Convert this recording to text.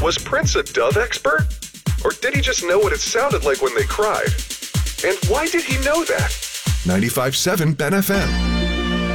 Was Prince a dove expert? Or did he just know what it sounded like when they cried? And why did he know that? 95.7 Ben FM.